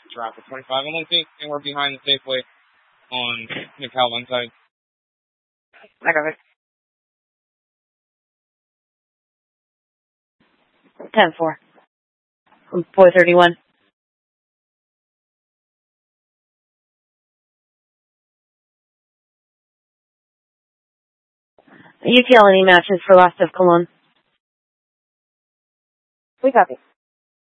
Traffic 25. I'm only think we're behind the Safeway on McCall one side. I got it. 10-4. 431. UTL any matches for last of Cologne. We copy.